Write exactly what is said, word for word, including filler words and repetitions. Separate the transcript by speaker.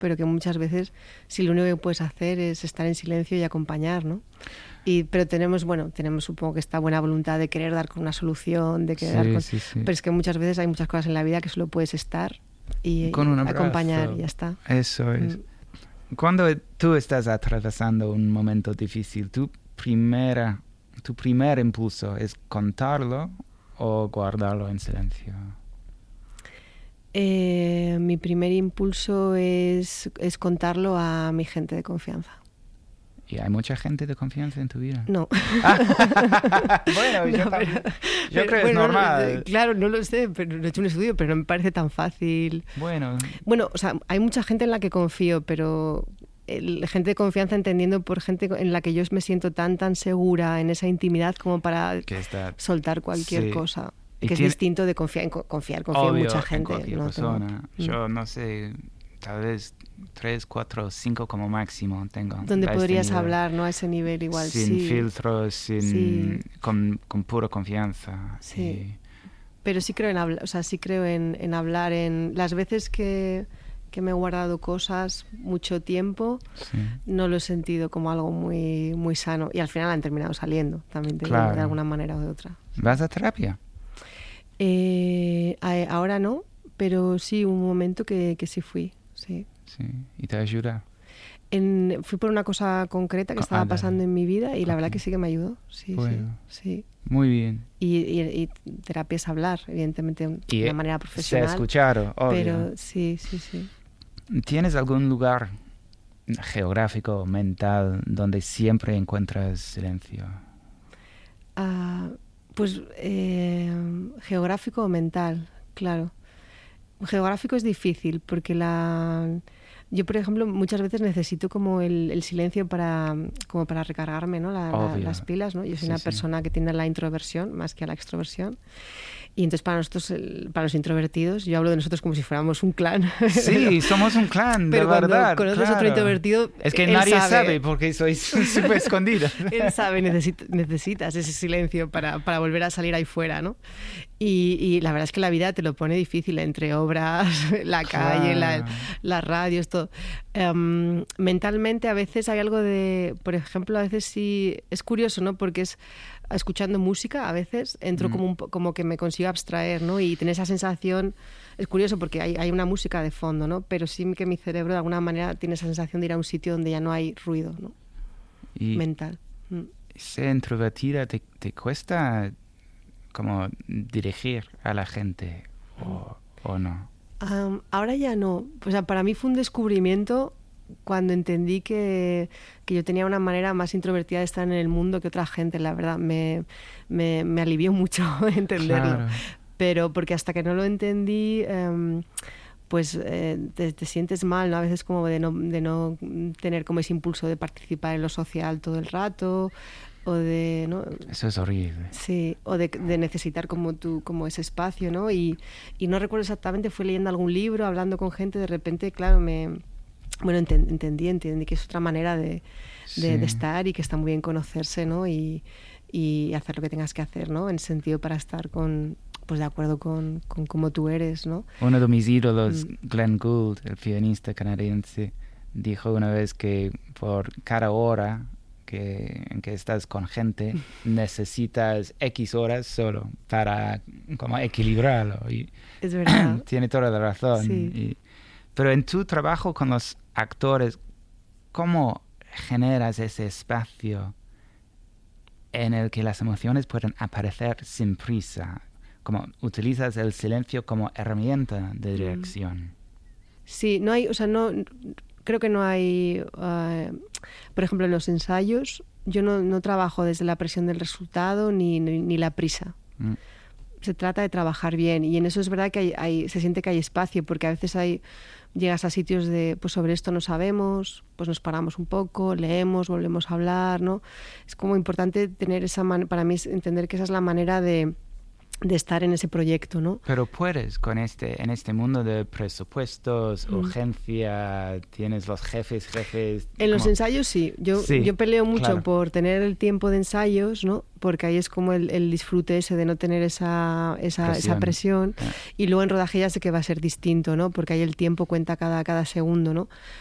Speaker 1: pero que muchas veces si lo único que puedes hacer es estar en silencio y acompañar, ¿no? Y, pero tenemos, bueno, tenemos supongo que esta buena voluntad de querer dar con una solución, de querer
Speaker 2: Sí,
Speaker 1: dar con...
Speaker 2: sí, sí.
Speaker 1: Pero es que muchas veces hay muchas cosas en la vida que solo puedes estar y,
Speaker 2: Con un
Speaker 1: y
Speaker 2: abrazo.
Speaker 1: acompañar y ya está.
Speaker 2: Eso es.
Speaker 1: Mm.
Speaker 2: Cuando tú estás atravesando un momento difícil, tu primera, tu primer impulso es contarlo o guardarlo en silencio.
Speaker 1: Eh, mi primer impulso es, es contarlo a mi gente de confianza.
Speaker 2: ¿Y hay mucha gente de confianza en tu vida?
Speaker 1: No.
Speaker 2: Bueno, yo,
Speaker 1: No,
Speaker 2: también,
Speaker 1: pero,
Speaker 2: yo
Speaker 1: pero,
Speaker 2: creo que es
Speaker 1: bueno,
Speaker 2: normal.
Speaker 1: no, claro, no lo sé, pero no he hecho un estudio, pero no me parece tan fácil.
Speaker 2: Bueno,
Speaker 1: Bueno, o sea, hay mucha gente en la que confío, pero el, gente de confianza entendiendo por gente en la que yo me siento tan, tan segura en esa intimidad como para
Speaker 2: que está
Speaker 1: soltar cualquier
Speaker 2: sí.
Speaker 1: cosa.
Speaker 2: Y
Speaker 1: que es
Speaker 2: tiene,
Speaker 1: distinto de confiar, confiar, confiar en
Speaker 2: obvio,
Speaker 1: mucha gente.
Speaker 2: en cualquier
Speaker 1: no
Speaker 2: persona.
Speaker 1: tengo,
Speaker 2: Yo no sé, tal vez tres, cuatro, cinco como máximo tengo.
Speaker 1: Donde podrías
Speaker 2: este
Speaker 1: hablar, ¿no? A ese nivel igual,
Speaker 2: sin
Speaker 1: sí.
Speaker 2: filtros, sin,
Speaker 1: sí.
Speaker 2: con, con pura confianza.
Speaker 1: Sí.
Speaker 2: Y...
Speaker 1: Pero sí creo en hablar, o sea, sí creo en, en hablar en las veces que, que me he guardado cosas mucho tiempo,
Speaker 2: sí.
Speaker 1: no lo he sentido como algo muy, muy sano y al final han terminado saliendo también de,
Speaker 2: Claro.
Speaker 1: de alguna manera o de otra.
Speaker 2: ¿Vas a terapia?
Speaker 1: Eh, ahora no, pero sí, un momento que, que sí fui, sí.
Speaker 2: Sí, y te ayuda.
Speaker 1: En, fui por una cosa concreta que
Speaker 2: Ah,
Speaker 1: estaba
Speaker 2: dale.
Speaker 1: pasando en mi vida y la
Speaker 2: Okay.
Speaker 1: verdad que sí que me ayudó, sí,
Speaker 2: Bueno.
Speaker 1: sí, sí.
Speaker 2: Muy bien.
Speaker 1: Y, y, y terapia es hablar, evidentemente, de
Speaker 2: Y
Speaker 1: una manera
Speaker 2: se
Speaker 1: profesional.
Speaker 2: escucharon, obvio.
Speaker 1: Pero sí, sí, sí.
Speaker 2: ¿Tienes algún lugar geográfico o mental donde siempre encuentras silencio?
Speaker 1: Uh, pues eh, geográfico o mental, claro. Geográfico es difícil porque la... Yo, por ejemplo, muchas veces necesito como el, el silencio para, como para recargarme, ¿no? La, la, las pilas, ¿no? Yo soy
Speaker 2: sí,
Speaker 1: una
Speaker 2: sí.
Speaker 1: persona que tiende a la introversión más que a la extroversión. Y entonces para nosotros, para los introvertidos, yo hablo de nosotros como si fuéramos un clan.
Speaker 2: Sí, somos un clan,
Speaker 1: pero
Speaker 2: de verdad.
Speaker 1: Pero cuando conoces
Speaker 2: claro.
Speaker 1: otro introvertido,
Speaker 2: es que
Speaker 1: él
Speaker 2: nadie
Speaker 1: sabe,
Speaker 2: sabe porque sois súper escondidos.
Speaker 1: Él sabe, necesita, necesitas ese silencio para, para volver a salir ahí fuera, ¿no? Y, y la verdad es que la vida te lo pone difícil entre obras, la calle,
Speaker 2: claro.
Speaker 1: la, las radios, todo. Um, mentalmente a veces hay algo de, por ejemplo, a veces sí, es curioso, ¿no? Porque es escuchando música, a veces entro mm. como, un, como que me consigo abstraer, ¿no? Y tener esa sensación, es curioso porque hay, hay una música de fondo, ¿no? Pero sí que mi cerebro de alguna manera tiene esa sensación de ir a un sitio donde ya no hay ruido, ¿no?
Speaker 2: Y
Speaker 1: mental. Mm.
Speaker 2: Ser introvertida te, te cuesta como dirigir a la gente o, o no.
Speaker 1: Um, ahora ya no. O sea, para mí fue un descubrimiento cuando entendí que, que yo tenía una manera más introvertida de estar en el mundo que otra gente, la verdad. Me, me, me alivió mucho entenderlo.
Speaker 2: Claro.
Speaker 1: Pero porque hasta que no lo entendí, um, pues eh, te, te sientes mal, ¿no? A veces como de no, de no tener como ese impulso de participar en lo social todo el rato. O de, ¿no?
Speaker 2: Eso es horrible.
Speaker 1: Sí, o de, de necesitar como tú, como ese espacio, ¿no? Y, y no recuerdo exactamente, fui leyendo algún libro, hablando con gente, de repente, claro, me... Bueno, enten, entendí, entendí que es otra manera de, de,
Speaker 2: sí.
Speaker 1: de estar y que está muy bien conocerse, ¿no? Y, y hacer lo que tengas que hacer, ¿no? En sentido para estar con... pues de acuerdo con, con cómo tú eres, ¿no?
Speaker 2: Uno de mis ídolos, mm. Glenn Gould, el pianista canadiense, dijo una vez que por cada hora que, en que estás con gente, necesitas X horas solo para como equilibrarlo. Y
Speaker 1: es verdad.
Speaker 2: Tiene toda la razón.
Speaker 1: Sí.
Speaker 2: Y, pero en tu trabajo con los actores, ¿cómo generas ese espacio en el que las emociones pueden aparecer sin prisa? Como utilizas el silencio como herramienta de dirección.
Speaker 1: Sí, no hay, o sea, no, creo que no hay, uh, por ejemplo, en los ensayos, yo no, no trabajo desde la presión del resultado ni, ni, ni la prisa. Mm. Se trata de trabajar bien y en eso es verdad que hay, hay, se siente que hay espacio, porque a veces hay, llegas a sitios de, pues sobre esto no sabemos, pues nos paramos un poco, leemos, volvemos a hablar, ¿no? Es como importante tener esa manera, para mí es entender que esa es la manera de de estar en ese proyecto, ¿no?
Speaker 2: Pero puedes con este, en este mundo de presupuestos, mm. urgencia, tienes los jefes, jefes...
Speaker 1: En como... los ensayos sí. Yo, sí, yo peleo mucho claro. por tener el tiempo de ensayos, ¿no? Porque ahí es como el, el disfrute ese de no tener esa, esa presión. Esa presión. Yeah. Y luego en rodaje ya sé que va a ser distinto, ¿no? Porque ahí el tiempo cuenta cada, cada segundo, ¿no?